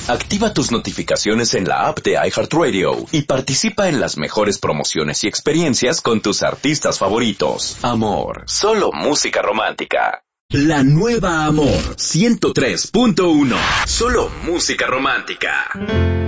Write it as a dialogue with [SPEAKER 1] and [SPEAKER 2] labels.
[SPEAKER 1] Activa tus notificaciones en la app de iHeartRadio y participa en las mejores promociones y experiencias con tus artistas favoritos. Amor, solo música romántica. La nueva Amor 103.1. Solo música romántica.